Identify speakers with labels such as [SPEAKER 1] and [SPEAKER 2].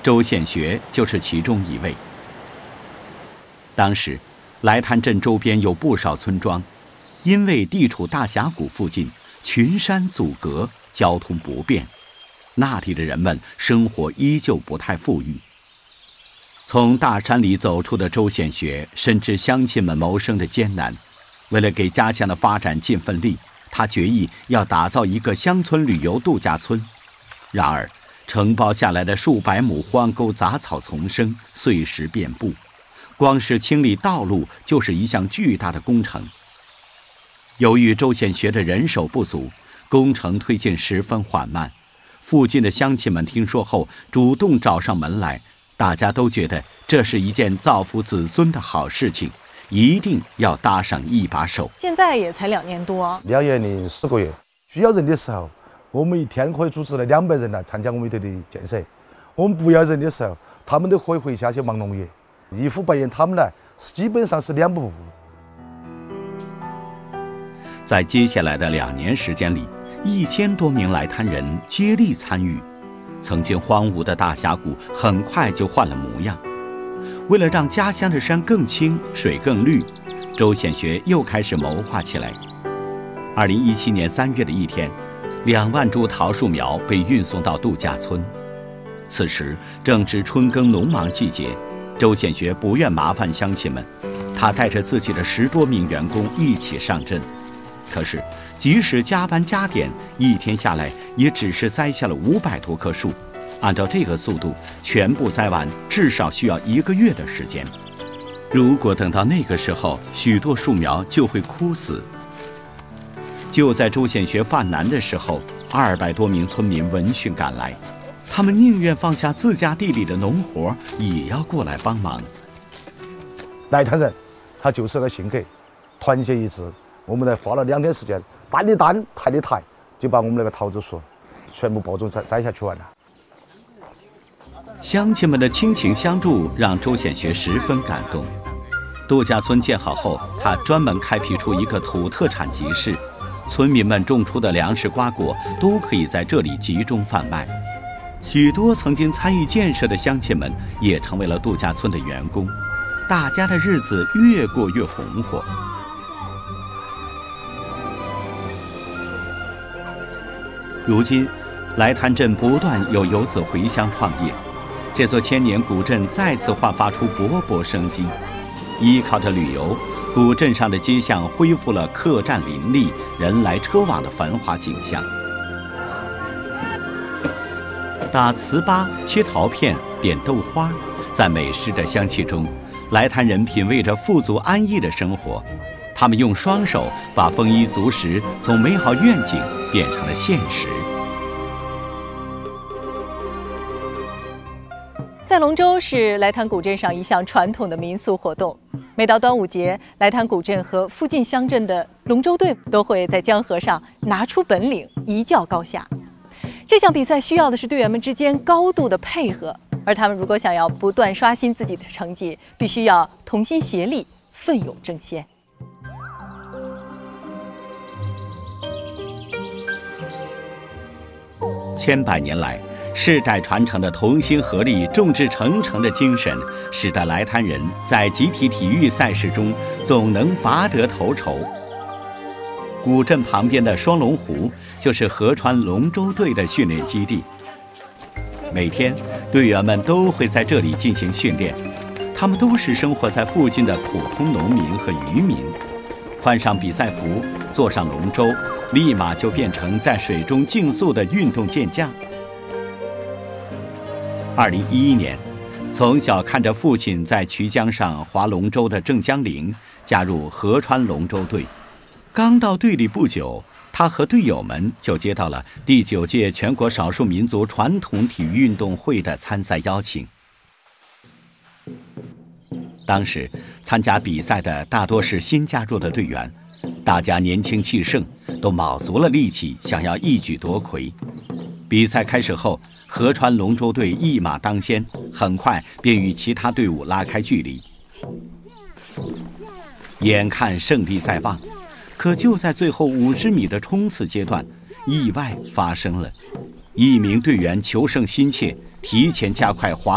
[SPEAKER 1] 周献学就是其中一位。当时，来滩镇周边有不少村庄，因为地处大峡谷附近，群山阻隔，交通不便，那里的人们生活依旧不太富裕。从大山里走出的周献学深知乡亲们谋生的艰难，为了给家乡的发展尽份力，他决意要打造一个乡村旅游度假村。然而，承包下来的数百亩荒沟杂草丛生，碎石遍布，光是清理道路就是一项巨大的工程。由于周献学的人手不足，工程推进十分缓慢。附近的乡亲们听说后，主动找上门来，大家都觉得这是一件造福子孙的好事情，一定要搭上一把手。
[SPEAKER 2] 现在也才2年多
[SPEAKER 3] ，2年零10个月。需要人的时候，我们一天可以组织了200人来参加我们这里的建设。我们不要人的时候，他们都可以回家去忙农业。一呼百应，他们来基本上是2不误。
[SPEAKER 1] 在接下来的2年时间里，1000多名来滩人接力参与，曾经荒芜的大峡谷很快就换了模样。为了让家乡的山更清、水更绿，周献学又开始谋划起来。2017年3月的一天，2万株桃树苗被运送到度假村。此时正值春耕农忙季节，周献学不愿麻烦乡亲们，他带着自己的10多名员工一起上阵。可是，即使加班加点，一天下来也只是栽下了500多棵树。按照这个速度，全部栽完至少需要1个月的时间。如果等到那个时候，许多树苗就会枯死。就在周献学犯难的时候，200多名村民闻讯赶来，他们宁愿放下自家地里的农活，也要过来帮忙。
[SPEAKER 3] 来滩人，他就是个性格，团结一致。我们才花了2天时间，担的担，抬的抬，就把我们那个桃子树全部播种栽下去完了。
[SPEAKER 1] 乡亲们的亲情相助让周献学十分感动。度假村建好后，他专门开辟出一个土特产集市，村民们种出的粮食瓜果都可以在这里集中贩卖。许多曾经参与建设的乡亲们也成为了度假村的员工，大家的日子越过越红火。如今，来滩镇不断有游子回乡创业，这座千年古镇再次焕发出勃勃生机。依靠着旅游，古镇上的街巷恢复了客栈林立、人来车往的繁华景象。打糍粑、切桃片、点豆花，在美食的香气中，来滩人品味着富足安逸的生活。他们用双手把丰衣足食从美好愿景变成了现实。
[SPEAKER 2] 赛龙舟是来滩古镇上一项传统的民俗活动。每到端午节，来滩古镇和附近乡镇的龙舟队都会在江河上拿出本领，一较高下。这项比赛需要的是队员们之间高度的配合，而他们如果想要不断刷新自己的成绩，必须要同心协力，奋勇争先。
[SPEAKER 1] 千百年来，世代传承的同心合力、众志成城的精神，使得来滩人在集体体育赛事中总能拔得头筹。古镇旁边的双龙湖就是合川龙舟队的训练基地，每天队员们都会在这里进行训练。他们都是生活在附近的普通农民和渔民，换上比赛服，坐上龙舟，立马就变成在水中竞速的运动健将。2011年，从小看着父亲在渠江上划龙舟的郑江玲加入合川龙舟队。刚到队里不久，他和队友们就接到了第9届全国少数民族传统体育运动会的参赛邀请。当时参加比赛的大多是新加入的队员，大家年轻气盛，都卯足了力气，想要一举夺魁。比赛开始后，合川龙舟队一马当先，很快便与其他队伍拉开距离。眼看胜利在望，可就在最后50米的冲刺阶段，意外发生了。一名队员求胜心切，提前加快划